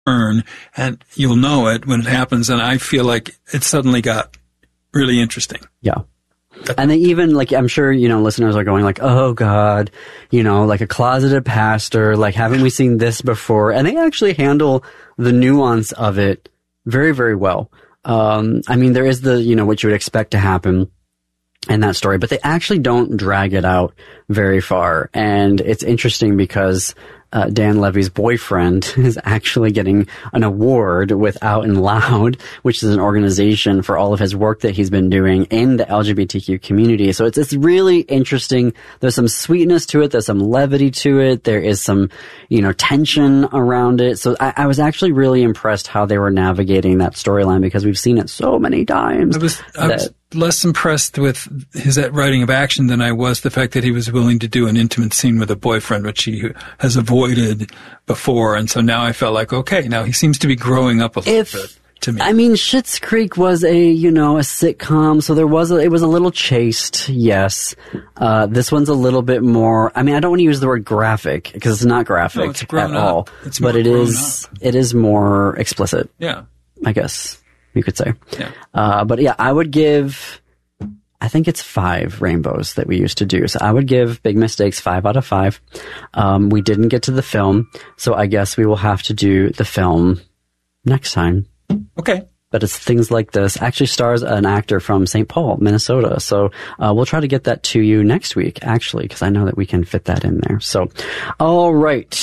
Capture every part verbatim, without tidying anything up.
turn, and you'll know it when it happens. And I feel like it suddenly got really interesting. Yeah. And they even, like, I'm sure, you know, listeners are going like, oh God, you know, like a closeted pastor, like, haven't we seen this before? And they actually handle the nuance of it very, very well. Um, I mean, there is the, you know, what you would expect to happen in that story, but they actually don't drag it out very far. And it's interesting because Uh, Dan Levy's boyfriend is actually getting an award with Out and Loud, which is an organization for all of his work that he's been doing in the L G B T Q community. So it's it's really interesting. There's some sweetness to it. There's some levity to it. There is some, you know, tension around it. So I, I was actually really impressed how they were navigating that storyline because we've seen it so many times. I was, I was less impressed with his writing of action than I was the fact that he was willing to do an intimate scene with a boyfriend, which he has avoided before. And so now I felt like, okay, now he seems to be growing up a little if, bit to me. I mean, Schitt's Creek was a, you know, a sitcom, so there was a, it was a little chaste, yes. Uh, this one's a little bit more, I mean, I don't want to use the word graphic, because it's not graphic no, it's at up. all. It's but it is, up. it is more explicit. Yeah. I guess you could say. Yeah. Uh, but yeah, I would give, I think it's five rainbows that we used to do. So I would give Big Mistakes five out of five. Um, we didn't get to the film, so I guess we will have to do the film next time. Okay. But it's things like this. Actually stars an actor from Saint Paul, Minnesota. So uh, we'll try to get that to you next week, actually, because I know that we can fit that in there. So, all right.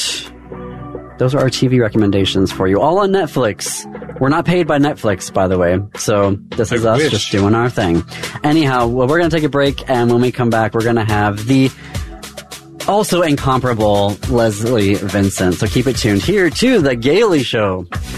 Those are our T V recommendations for you. All on Netflix. We're not paid by Netflix, by the way. So this is I us wish. just doing our thing. Anyhow, well, we're going to take a break. And when we come back, we're going to have the also incomparable Leslie Vincent. So keep it tuned here to The Gaily Show.